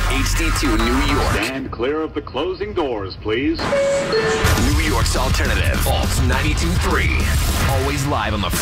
HD2 New York. Stand clear of the closing doors, please. New York's alternative. Alt 92.3. Always live on the